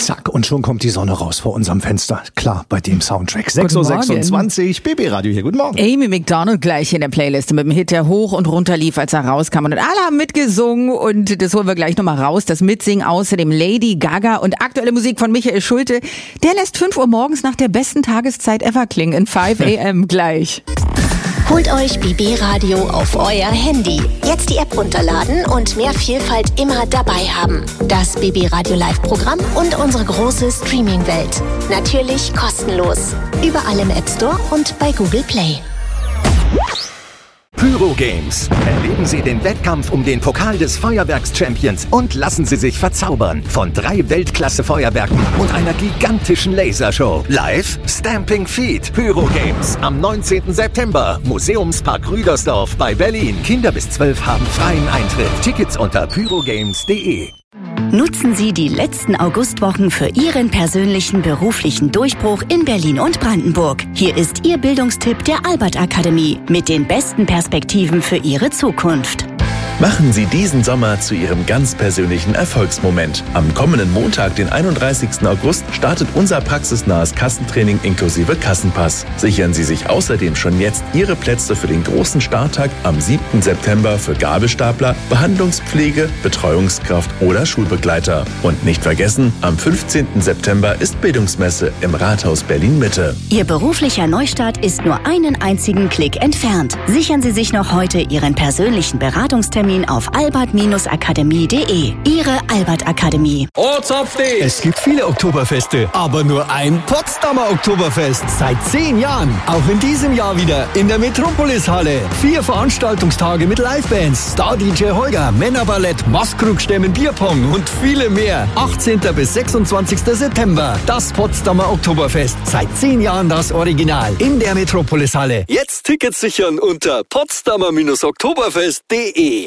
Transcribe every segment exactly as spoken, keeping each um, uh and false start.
Zack, und schon kommt die Sonne raus vor unserem Fenster. Klar, bei dem Soundtrack. sechs Uhr sechsundzwanzig, B B Radio hier. Guten Morgen. Amy Macdonald gleich in der Playliste mit dem Hit, der hoch und runter lief, als er rauskam. Und alle haben mitgesungen und das holen wir gleich nochmal raus. Das Mitsingen außerdem Lady Gaga und aktuelle Musik von Michael Schulte. Der lässt fünf Uhr morgens nach der besten Tageszeit ever klingen. In fünf a m gleich. Holt euch B B Radio auf euer Handy. Jetzt die App runterladen und mehr Vielfalt immer dabei haben. Das B B Radio Live-Programm und unsere große Streaming-Welt. Natürlich kostenlos. Überall im App Store und bei Google Play. Pyro Games. Erleben Sie den Wettkampf um den Pokal des Feuerwerks-Champions und lassen Sie sich verzaubern von drei Weltklasse-Feuerwerken und einer gigantischen Lasershow. Live Stamping Feet. Pyro Games am neunzehnten September. Museumspark Rüdersdorf bei Berlin. Kinder bis zwölf haben freien Eintritt. Tickets unter pyrogames punkt de. Nutzen Sie die letzten Augustwochen für Ihren persönlichen beruflichen Durchbruch in Berlin und Brandenburg. Hier ist Ihr Bildungstipp der Albert Akademie mit den besten Perspektiven für Ihre Zukunft. Machen Sie diesen Sommer zu Ihrem ganz persönlichen Erfolgsmoment. Am kommenden Montag, den einunddreißigsten August, startet unser praxisnahes Kassentraining inklusive Kassenpass. Sichern Sie sich außerdem schon jetzt Ihre Plätze für den großen Starttag am siebten September für Gabelstapler, Behandlungspflege, Betreuungskraft oder Schulbegleiter. Und nicht vergessen, am fünfzehnten September ist Bildungsmesse im Rathaus Berlin-Mitte. Ihr beruflicher Neustart ist nur einen einzigen Klick entfernt. Sichern Sie sich noch heute Ihren persönlichen Beratungstermin auf albert akademie punkt de. Ihre Albert Akademie. Ortsupdate! Es gibt viele Oktoberfeste, aber nur ein Potsdamer Oktoberfest. Seit zehn Jahren. Auch in diesem Jahr wieder in der Metropolis-Halle. Vier Veranstaltungstage mit Livebands, Star-D J Holger, Männerballett, Maskrugstämmen, Bierpong und viele mehr. achtzehnten bis sechsundzwanzigsten September. Das Potsdamer Oktoberfest. Seit zehn Jahren das Original. In der Metropolis-Halle. Jetzt Tickets sichern unter potsdamer oktoberfest punkt de.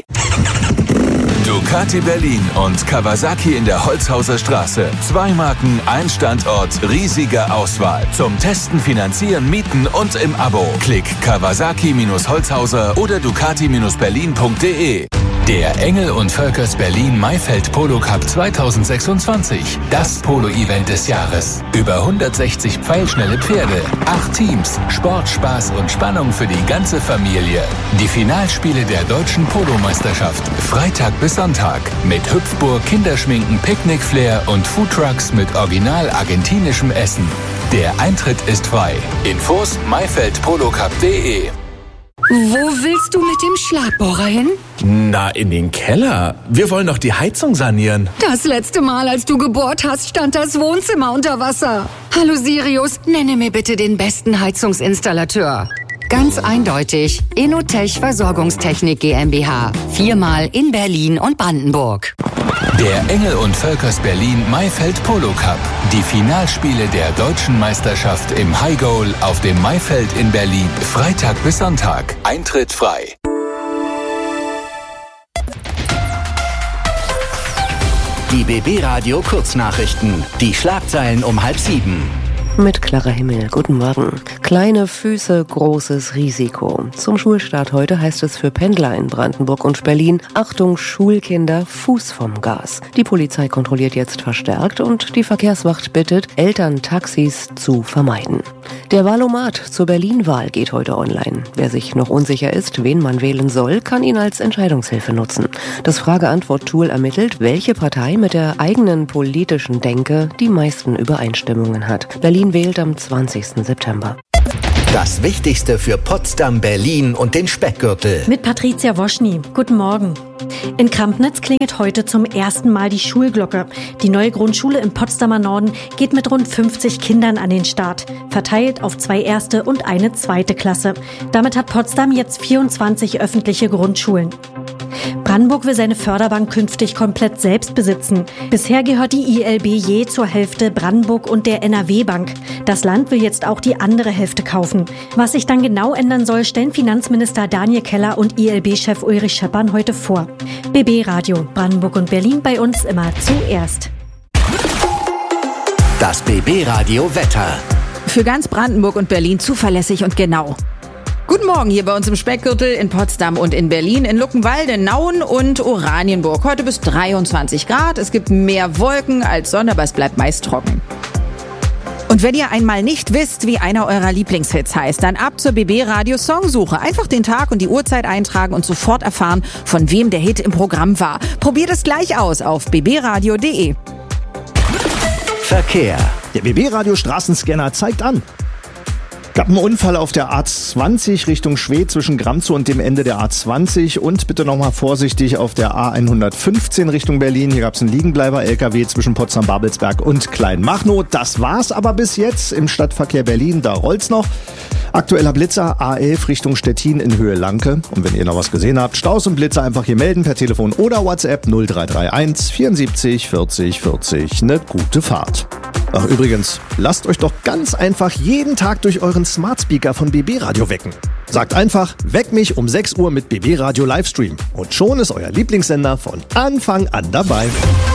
Ducati Berlin und Kawasaki in der Holzhauser Straße. Zwei Marken, ein Standort, riesige Auswahl. Zum Testen, Finanzieren, Mieten und im Abo. Klick Kawasaki-Holzhauser oder Ducati Berlin punkt de. Der Engel und Völkers Berlin Maifeld Polo Cup zweitausendsechsundzwanzig. Das Polo-Event des Jahres. Über hundertsechzig pfeilschnelle Pferde, acht Teams, Sport, Spaß und Spannung für die ganze Familie. Die Finalspiele der deutschen Polomeisterschaft. Freitag bis Sonntag. Mit Hüpfburg, Kinderschminken, Picknickflair und Foodtrucks mit original argentinischem Essen. Der Eintritt ist frei. Infos maifeld polo cup punkt de. Wo willst du mit dem Schlagbohrer hin? Na, in den Keller. Wir wollen doch die Heizung sanieren. Das letzte Mal, als du gebohrt hast, stand das Wohnzimmer unter Wasser. Hallo Sirius, nenne mir bitte den besten Heizungsinstallateur. Ganz eindeutig, Inotech Versorgungstechnik GmbH. Viermal in Berlin und Brandenburg. Der Engel und Völkers Berlin Maifeld Polo Cup. Die Finalspiele der deutschen Meisterschaft im High Goal auf dem Maifeld in Berlin. Freitag bis Sonntag. Eintritt frei. Die B B Radio Kurznachrichten. Die Schlagzeilen um halb sieben. Mit Clara Himmel. Guten Morgen. Kleine Füße, großes Risiko. Zum Schulstart heute heißt es für Pendler in Brandenburg und Berlin: Achtung, Schulkinder, Fuß vom Gas. Die Polizei kontrolliert jetzt verstärkt und die Verkehrswacht bittet, Eltern Taxis zu vermeiden. Der Wahlomat zur Berlin-Wahl geht heute online. Wer sich noch unsicher ist, wen man wählen soll, kann ihn als Entscheidungshilfe nutzen. Das Frage-Antwort-Tool ermittelt, welche Partei mit der eigenen politischen Denke die meisten Übereinstimmungen hat. Berlin wählt am zwanzigsten September. Das Wichtigste für Potsdam, Berlin und den Speckgürtel. Mit Patricia Woschny. Guten Morgen. In Krampnitz klingelt heute zum ersten Mal die Schulglocke. Die neue Grundschule im Potsdamer Norden geht mit rund fünfzig Kindern an den Start, verteilt auf zwei erste und eine zweite Klasse. Damit hat Potsdam jetzt vierundzwanzig öffentliche Grundschulen. Brandenburg will seine Förderbank künftig komplett selbst besitzen. Bisher gehört die I L B je zur Hälfte Brandenburg und der N R W-Bank. Das Land will jetzt auch die andere Hälfte kaufen. Was sich dann genau ändern soll, stellen Finanzminister Daniel Keller und I L B-Chef Ulrich Scheppern heute vor. B B Radio, Brandenburg und Berlin, bei uns immer zuerst. Das B B Radio Wetter. Für ganz Brandenburg und Berlin zuverlässig und genau. Guten Morgen hier bei uns im Speckgürtel in Potsdam und in Berlin, in Luckenwalde, Nauen und Oranienburg. Heute bis dreiundzwanzig Grad. Es gibt mehr Wolken als Sonne, aber es bleibt meist trocken. Und wenn ihr einmal nicht wisst, wie einer eurer Lieblingshits heißt, dann ab zur B B Radio Songsuche. Einfach den Tag und die Uhrzeit eintragen und sofort erfahren, von wem der Hit im Programm war. Probiert es gleich aus auf b b radio punkt d e. Verkehr. Der B B Radio Straßenscanner zeigt an. Gab einen Unfall auf der A zwanzig Richtung Schwedt zwischen Gramzow und dem Ende der A zwanzig und bitte nochmal vorsichtig auf der A hundertfünfzehn Richtung Berlin. Hier gab es einen Liegenbleiber-L K W zwischen Potsdam-Babelsberg und Kleinmachnow. Das war's aber bis jetzt im Stadtverkehr Berlin. Da rollt's noch. Aktueller Blitzer A elf Richtung Stettin in Höhe Lanke. Und wenn ihr noch was gesehen habt, Staus und Blitzer einfach hier melden per Telefon oder WhatsApp null drei drei eins vierundsiebzig vierzig vierzig. Eine gute Fahrt. Ach übrigens, lasst euch doch ganz einfach jeden Tag durch euren Smart Speaker von B B Radio wecken. Sagt einfach, weck mich um sechs Uhr mit B B Radio Livestream. Und schon ist euer Lieblingssender von Anfang an dabei.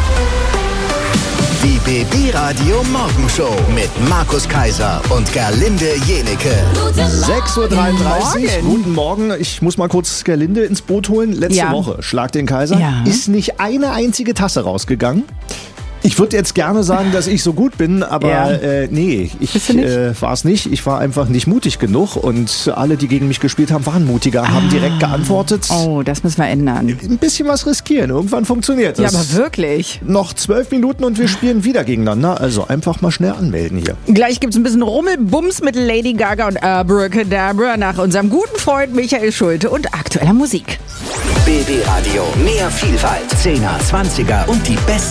Die B B Radio Morgenshow mit Markus Kaiser und Gerlinde Jenecke. sechs Uhr dreiunddreißig, guten Morgen. Ich muss mal kurz Gerlinde ins Boot holen. Letzte Ja. Woche, Schlag den Kaiser, Ja. ist nicht eine einzige Tasse rausgegangen. Ich würde jetzt gerne sagen, dass ich so gut bin, aber Ja. äh, nee, ich Bist du nicht? äh, war es nicht. Ich war einfach nicht mutig genug und alle, die gegen mich gespielt haben, waren mutiger, haben direkt geantwortet. Oh, das müssen wir ändern. Ein bisschen was riskieren, irgendwann funktioniert Ja, das. aber wirklich. Noch zwölf Minuten und wir spielen wieder gegeneinander, also einfach mal schnell anmelden hier. Gleich gibt's ein bisschen Rummelbums mit Lady Gaga und Abracadabra nach unserem guten Freund Michael Schulte und aktueller Musik. B B Radio, mehr Vielfalt, Zehner, Zwanziger und die besten